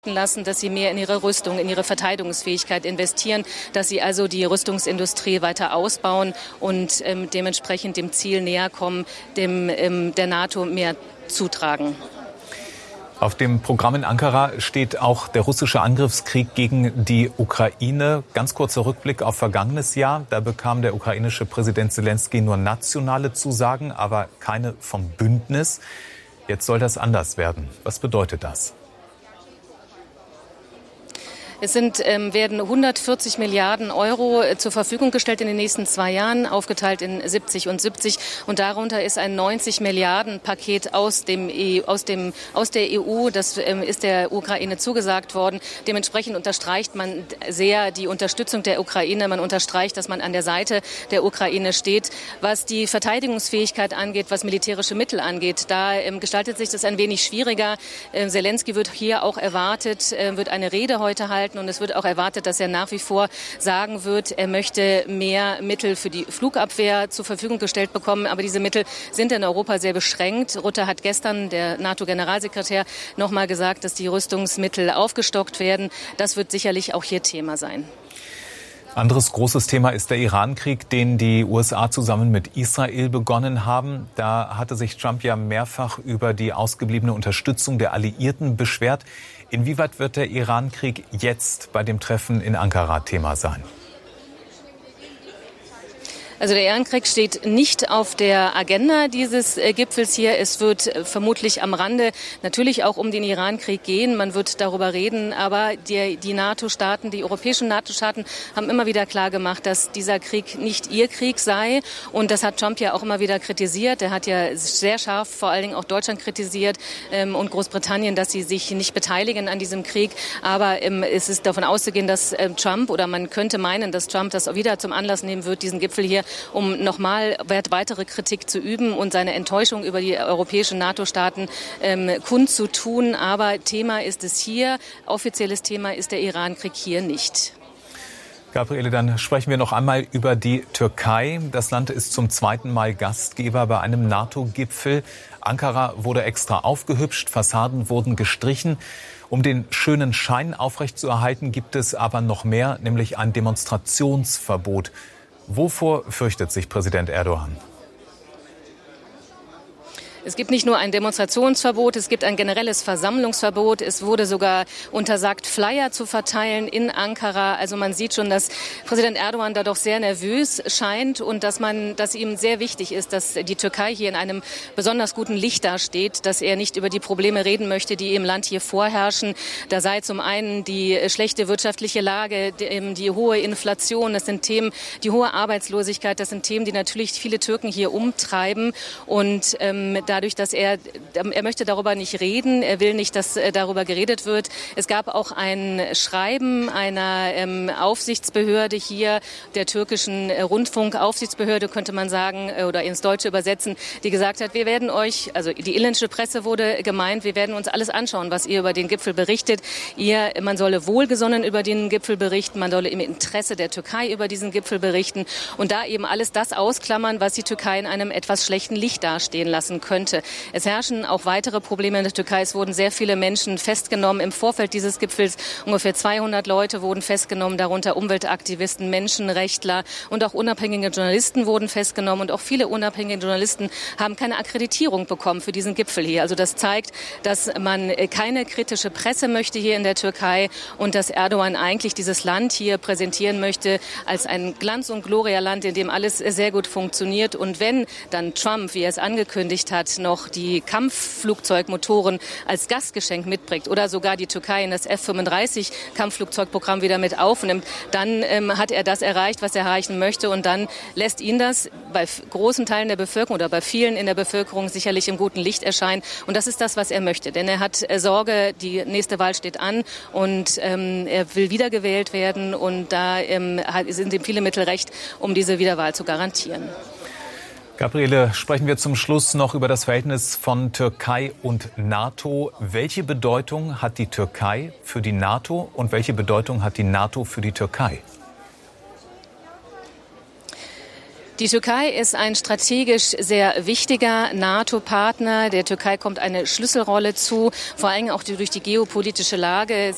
lassen, dass sie mehr in ihre Rüstung, in ihre Verteidigungsfähigkeit investieren, dass sie also die Rüstungsindustrie weiter ausbauen und dementsprechend dem Ziel näher kommen, der NATO mehr zutragen. Auf dem Programm in Ankara steht auch der russische Angriffskrieg gegen die Ukraine. Ganz kurzer Rückblick auf vergangenes Jahr. Da bekam der ukrainische Präsident Selenskyj nur nationale Zusagen, aber keine vom Bündnis. Jetzt soll das anders werden. Was bedeutet das? Es werden 140 Milliarden Euro zur Verfügung gestellt in den nächsten 2 Jahren, aufgeteilt in 70 und 70. Und darunter ist ein 90 Milliarden Paket aus der EU. Das ist der Ukraine zugesagt worden. Dementsprechend unterstreicht man sehr die Unterstützung der Ukraine. Man unterstreicht, dass man an der Seite der Ukraine steht. Was die Verteidigungsfähigkeit angeht, was militärische Mittel angeht, da gestaltet sich das ein wenig schwieriger. Selenskyj wird hier auch erwartet, wird eine Rede heute halten. Und es wird auch erwartet, dass er nach wie vor sagen wird, er möchte mehr Mittel für die Flugabwehr zur Verfügung gestellt bekommen. Aber diese Mittel sind in Europa sehr beschränkt. Rutte hat gestern, der NATO-Generalsekretär, noch mal gesagt, dass die Rüstungsmittel aufgestockt werden. Das wird sicherlich auch hier Thema sein. Anderes großes Thema ist der Iran-Krieg, den die USA zusammen mit Israel begonnen haben. Da hatte sich Trump ja mehrfach über die ausgebliebene Unterstützung der Alliierten beschwert. Inwieweit wird der Iran-Krieg jetzt bei dem Treffen in Ankara Thema sein? Also der Iran-Krieg steht nicht auf der Agenda dieses Gipfels hier. Es wird vermutlich am Rande natürlich auch um den Iran-Krieg gehen. Man wird darüber reden. Aber die NATO-Staaten, die europäischen NATO-Staaten haben immer wieder klar gemacht, dass dieser Krieg nicht ihr Krieg sei. Und das hat Trump ja auch immer wieder kritisiert. Er hat ja sehr scharf vor allen Dingen auch Deutschland kritisiert und Großbritannien, dass sie sich nicht beteiligen an diesem Krieg. Aber es ist davon auszugehen, dass Trump, oder man könnte meinen, dass Trump das wieder zum Anlass nehmen wird, diesen Gipfel hier, um nochmal weitere Kritik zu üben und seine Enttäuschung über die europäischen NATO-Staaten kundzutun. Aber Thema ist es hier, offizielles Thema ist der Iran-Krieg hier nicht. Gabriele, dann sprechen wir noch einmal über die Türkei. Das Land ist zum 2. Mal Gastgeber bei einem NATO-Gipfel. Ankara wurde extra aufgehübscht, Fassaden wurden gestrichen. Um den schönen Schein aufrechtzuerhalten, gibt es aber noch mehr, nämlich ein Demonstrationsverbot. Wovor fürchtet sich Präsident Erdogan? Es gibt nicht nur ein Demonstrationsverbot, es gibt ein generelles Versammlungsverbot. Es wurde sogar untersagt, Flyer zu verteilen in Ankara. Also man sieht schon, dass Präsident Erdogan da doch sehr nervös scheint und dass ihm sehr wichtig ist, dass die Türkei hier in einem besonders guten Licht dasteht, dass er nicht über die Probleme reden möchte, die im Land hier vorherrschen. Da sei zum einen die schlechte wirtschaftliche Lage, die hohe Inflation, das sind Themen, die hohe Arbeitslosigkeit, das sind Themen, die natürlich viele Türken hier umtreiben. Und dadurch, dass er möchte darüber nicht reden, er will nicht, dass darüber geredet wird. Es gab auch ein Schreiben einer Aufsichtsbehörde hier, der türkischen Rundfunkaufsichtsbehörde, könnte man sagen, oder ins Deutsche übersetzen, die gesagt hat, wir werden euch, also die inländische Presse wurde gemeint, wir werden uns alles anschauen, was ihr über den Gipfel berichtet. Man solle wohlgesonnen über den Gipfel berichten, man solle im Interesse der Türkei über diesen Gipfel berichten und da eben alles das ausklammern, was die Türkei in einem etwas schlechten Licht dastehen lassen könnte. Es herrschen auch weitere Probleme in der Türkei. Es wurden sehr viele Menschen festgenommen im Vorfeld dieses Gipfels. Ungefähr 200 Leute wurden festgenommen, darunter Umweltaktivisten, Menschenrechtler und auch unabhängige Journalisten wurden festgenommen. Und auch viele unabhängige Journalisten haben keine Akkreditierung bekommen für diesen Gipfel hier. Also das zeigt, dass man keine kritische Presse möchte hier in der Türkei und dass Erdogan eigentlich dieses Land hier präsentieren möchte als ein Glanz- und Gloria-Land, in dem alles sehr gut funktioniert. Und wenn dann Trump, wie er es angekündigt hat, noch die Kampfflugzeugmotoren als Gastgeschenk mitbringt oder sogar die Türkei in das F-35 Kampfflugzeugprogramm wieder mit aufnimmt, dann hat er das erreicht, was er erreichen möchte und dann lässt ihn das bei großen Teilen der Bevölkerung oder bei vielen in der Bevölkerung sicherlich im guten Licht erscheinen und das ist das, was er möchte, denn er hat Sorge, die nächste Wahl steht an und er will wiedergewählt werden und da sind ihm viele Mittel recht, um diese Wiederwahl zu garantieren. Gabriele, sprechen wir zum Schluss noch über das Verhältnis von Türkei und NATO. Welche Bedeutung hat die Türkei für die NATO und welche Bedeutung hat die NATO für die Türkei? Die Türkei ist ein strategisch sehr wichtiger NATO-Partner. Der Türkei kommt eine Schlüsselrolle zu, vor allem auch durch die geopolitische Lage.